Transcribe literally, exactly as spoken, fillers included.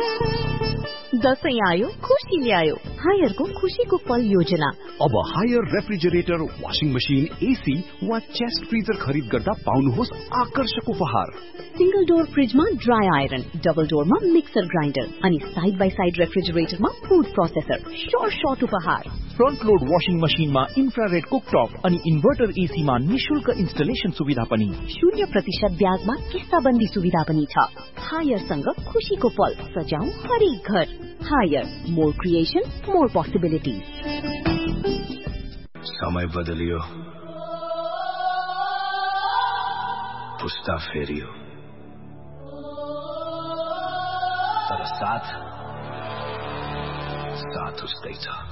दसैँ आयो खुशी ल्यायो हायरको खुशीको पल योजना। अब higher refrigerator, washing machine, AC वा चेस्ट फ्रिजर खरिद गर्दा पाउनुहोस् आकर्षक उपहार। सिंगल डोर फ्रिजमा dry iron, double डोरमा mixer grinder अनि side by side रेफ्रिजरेटरमा food processor. Short short उपहार। फ्रन्ट लोड वाशिङ मशिनमा इन्फ्रारेड कुकटप अनि इन्भर्टर एसीमा निशुल्क इन्स्टलेसन सुविधा पनि। शून्य प्रतिशत ब्याजमा किस्ताबन्दी सुविधा पनि छ। हायरसँग खुशीको पल सजाऊ हरेक घर। Higher, more creation, more पोसिबिलिटीज। समय बदलियो, पुस्ता फेरियो, तर साथ साथ उस्तै छ।